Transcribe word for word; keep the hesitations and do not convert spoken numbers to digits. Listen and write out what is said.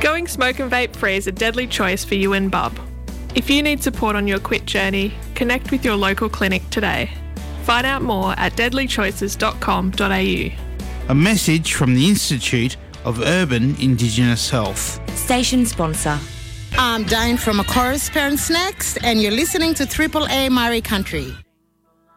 Going smoke and vape free is a deadly choice for you and Bub. If you need support on your quit journey, connect with your local clinic today. Find out more at deadly choices dot com dot a u. A message from the Institute of Urban Indigenous Health. Station sponsor. I'm Diane from A Chorus Parents Next, and you're listening to Triple A Murray Country.